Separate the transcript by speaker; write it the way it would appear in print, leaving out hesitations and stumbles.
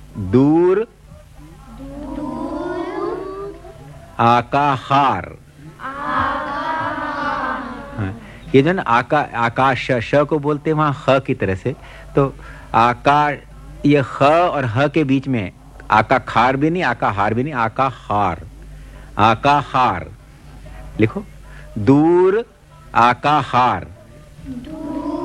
Speaker 1: दूर आकाहार। हाँ, ये जो ना आकाश श को बोलते हैं वहां ह की तरह से, तो आकाश, ये ह और ह के बीच में आका खार भी नहीं, आका हार भी नहीं, आका हार, आका हार लिखो। दूर आका हार।